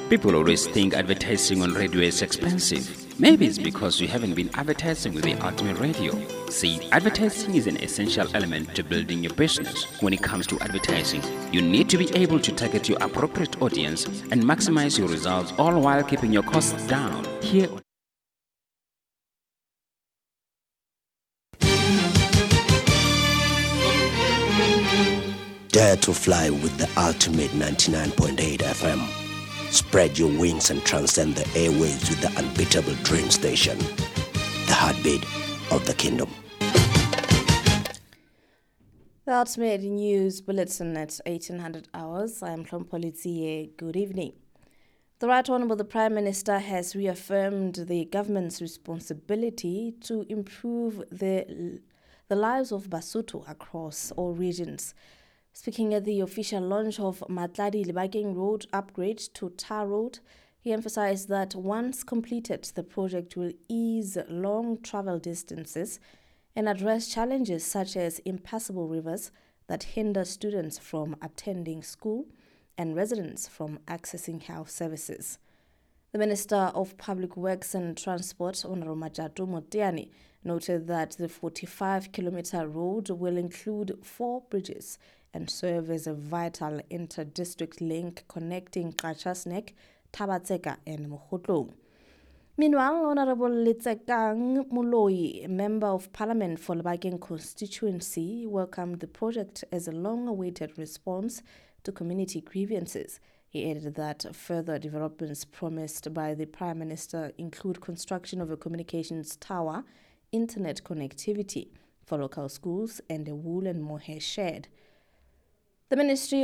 People always think advertising on radio is expensive. Maybe it's because you haven't been advertising with the Ultimate Radio. See, advertising is an essential element to building your business. When it comes to advertising, you need to be able to target your appropriate audience and maximize your results, all while keeping your costs down. Here Dare to fly with the Ultimate 99.8 FM. Spread your wings and transcend the airwaves with the unbeatable dream station. The heartbeat of the kingdom. The Ultimate News Bulletin at 1800 hours. I am Hlompho Tsiye. Good evening. The Right Honourable the Prime Minister has reaffirmed the government's responsibility to improve the lives of Basotho across all regions. Speaking at the official launch of Matladi-Lebakeng Road upgrade to Tar Road, he emphasized that once completed, the project will ease long travel distances and address challenges such as impassable rivers that hinder students from attending school and residents from accessing health services. The Minister of Public Works and Transport, Honorable Majatu Motiani, noted that the 45-kilometer road will include 4 bridges and serve as a vital inter-district link connecting Kachasnek, Tabatseka and Mogotlong. Meanwhile, Honorable Letsekang Moloi, Member of Parliament for Lebakeng constituency, welcomed the project as a long-awaited response to community grievances. He added that further developments promised by the Prime Minister include construction of a communications tower, internet connectivity for local schools, and a wool and mohair shed. The Ministry